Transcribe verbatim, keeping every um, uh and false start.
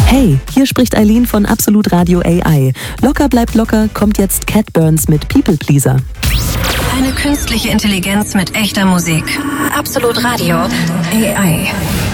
Hey, hier spricht Eileen von Absolut Radio A I. Locker bleibt locker kommt jetzt Cat Burns mit People Pleaser. Eine künstliche Intelligenz mit echter Musik. Absolut Radio A I.